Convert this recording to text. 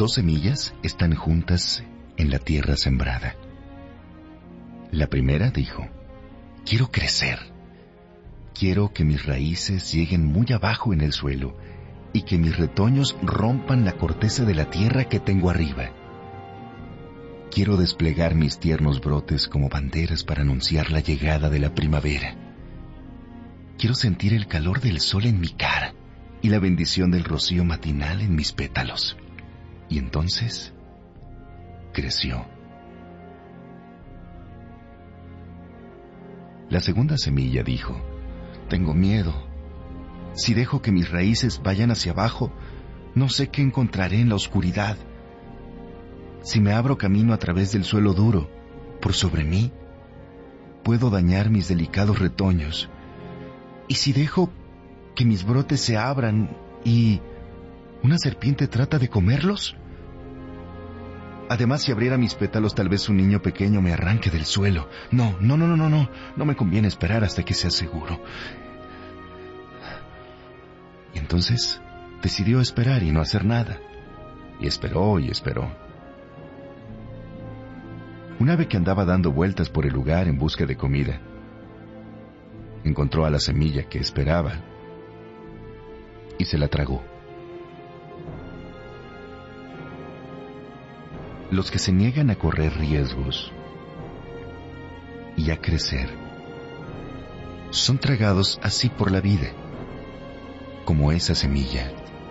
Dos semillas están juntas en la tierra sembrada. La primera dijo: quiero crecer. Quiero que mis raíces lleguen muy abajo en el suelo y que mis retoños rompan la corteza de la tierra que tengo arriba. Quiero desplegar mis tiernos brotes como banderas para anunciar la llegada de la primavera. Quiero sentir el calor del sol en mi cara y la bendición del rocío matinal en mis pétalos. Y entonces creció. La segunda semilla dijo: tengo miedo. Si dejo que mis raíces vayan hacia abajo, no sé qué encontraré en la oscuridad. Si me abro camino a través del suelo duro, por sobre mí, puedo dañar mis delicados retoños. Y si dejo que mis brotes se abran y una serpiente trata de comerlos. Además, si abriera mis pétalos, tal vez un niño pequeño me arranque del suelo. No me conviene esperar hasta que sea seguro. Y entonces decidió esperar y no hacer nada. Y esperó y esperó. Un ave que andaba dando vueltas por el lugar en busca de comida encontró a la semilla que esperaba y se la tragó. Los que se niegan a correr riesgos y a crecer son tragados así por la vida, como esa semilla.